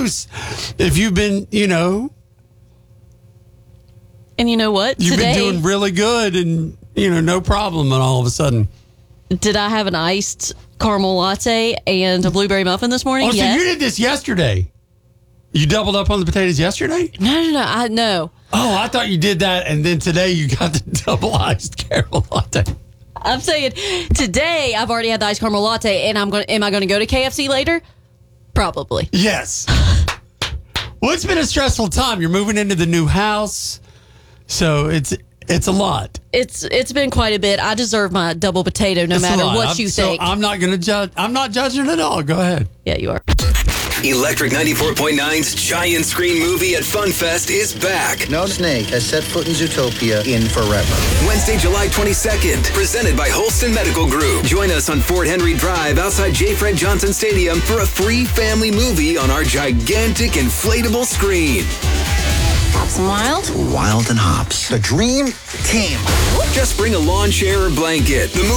juice if you've been, And you know what? you've Today, been doing really good and, no problem. And all of a sudden. did I have an iced caramel latte and a blueberry muffin this morning? Oh, so Yes. you did this yesterday. You doubled up on the potatoes yesterday? No. Oh, I thought you did that. And then today you got the double iced caramel latte. I'm saying today I've already had the iced caramel latte, and am I going to go to KFC later? Probably. Yes. Well, it's been a stressful time. You're moving into the new house. So it's a lot. It's been quite a bit. I deserve my double potato no It's a matter lot. what you think. So I'm not going to judge. I'm not judging at all. Go ahead. Yeah, you are. Electric 94.9's giant screen movie at FunFest is back. No snake has set foot in Zootopia in forever. Wednesday, July 22nd, presented by Holston Medical Group. Join us on Fort Henry Drive outside J. Fred Johnson Stadium for a free family movie on our gigantic inflatable screen. Hops and Wild. Wild and Hops. The dream team. Just bring a lawn chair or blanket. The